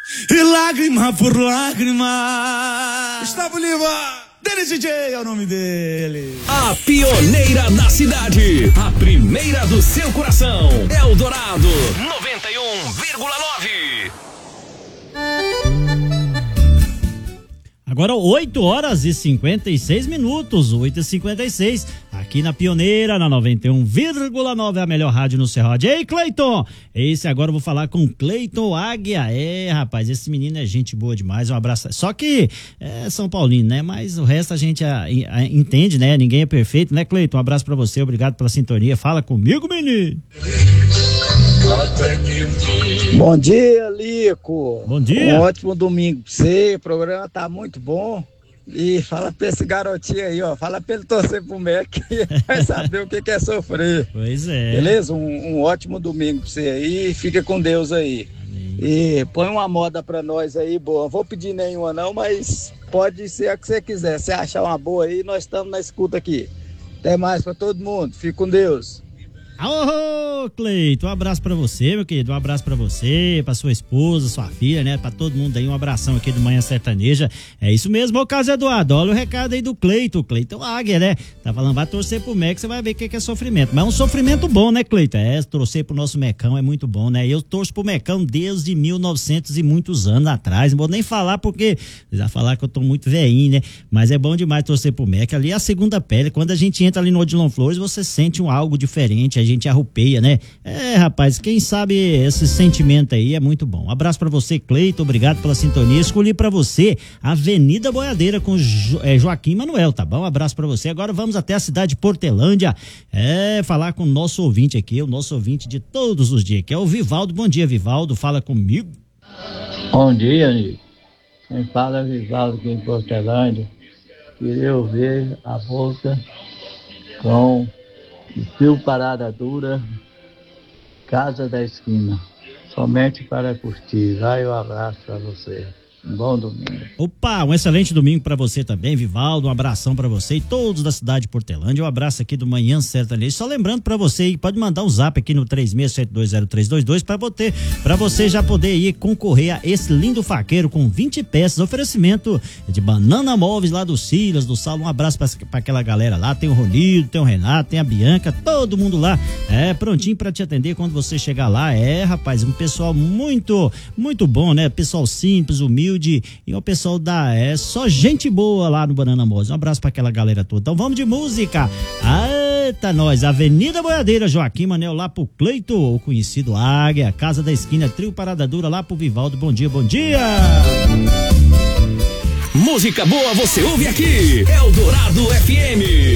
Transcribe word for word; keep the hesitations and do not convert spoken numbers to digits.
E lágrima por lágrima. Gustavo Lima. Dennis D J é o nome dele. A pioneira da cidade. A primeira do seu coração. Eldorado noventa e um vírgula nove. Agora oito horas e cinquenta e seis minutos, oito e cinquenta e seis, aqui na Pioneira, na noventa e um vírgula nove, a melhor rádio no Cerrado. Ei, Cleiton! Esse agora eu vou falar com Cleiton Águia. É, rapaz, esse menino é gente boa demais, um abraço. Só que é São Paulino, né? Mas o resto a gente a, a, entende, né? Ninguém é perfeito, né, Cleiton? Um abraço pra você, obrigado pela sintonia. Fala comigo, menino! Bom dia, Lico. Bom dia. Um ótimo domingo pra você. O programa tá muito bom. E fala pra esse garotinho aí, ó. Fala pra ele torcer pro Mac que vai saber o que que é sofrer. Pois é. Beleza? Um, um ótimo domingo pra você aí. Fica com Deus aí. Amém. E põe uma moda pra nós aí, boa. Não vou pedir nenhuma não, mas pode ser a que você quiser. Se achar uma boa aí, nós estamos na escuta aqui. Até mais pra todo mundo. Fique com Deus. Ô, Cleiton, um abraço pra você, meu querido, um abraço pra você, pra sua esposa, sua filha, né, pra todo mundo aí, um abração aqui do Manhã Sertaneja. É isso mesmo, ô Carlos Eduardo, olha o recado aí do Cleiton, Cleiton Águia, né, tá falando, vai torcer pro Mec, você vai ver o que, que é sofrimento, mas é um sofrimento bom, né, Cleiton? É, torcer pro nosso Mecão é muito bom, né, eu torço pro Mecão desde mil e novecentos e muitos anos atrás, não vou nem falar porque, já falar que eu tô muito velhinho, né, mas é bom demais torcer pro Mec, ali é a segunda pele, quando a gente entra ali no Odilon Flores, você sente um algo diferente, a gente arrupeia, né? É, rapaz, quem sabe esse sentimento aí é muito bom. Um abraço pra você, Cleiton, obrigado pela sintonia. Escolhi pra você Avenida Boiadeira com jo, é, Joaquim Manuel, tá bom? Um abraço pra você. Agora vamos até a cidade de Portelândia, é, falar com o nosso ouvinte aqui, o nosso ouvinte de todos os dias, que é o Vivaldo. Bom dia, Vivaldo, fala comigo. Bom dia, Nico. Quem fala é Vivaldo aqui em Portelândia. Queria ouvir a boca com Fio Parada Dura, Casa da Esquina, somente para curtir. Vai, um abraço para você. Um bom domingo. Opa, um excelente domingo pra você também, Vivaldo, um abração pra você e todos da cidade de Portelândia, um abraço aqui do Manhã Sertanejo. Só lembrando pra você, pode mandar um zap aqui no três seis sete dois zero três dois dois pra, boter, pra você já poder ir concorrer a esse lindo faqueiro com vinte peças, oferecimento de Banana Móveis lá do Silas, do Saulo. Um abraço pra, pra aquela galera lá, tem o Ronildo, tem o Renato, tem a Bianca, todo mundo lá, é prontinho pra te atender quando você chegar lá. É, rapaz, um pessoal muito, muito bom, né? Pessoal simples, humilde, e o pessoal da, é só gente boa lá no Banana Móveis. Um abraço pra aquela galera toda. Então vamos de música. Eita, nós, Avenida Boiadeira, Joaquim Manel lá pro Cleiton, o conhecido Águia, Casa da Esquina, Trio Parada Dura lá pro Vivaldo. Bom dia, bom dia. Música boa você ouve aqui, Eldorado F M.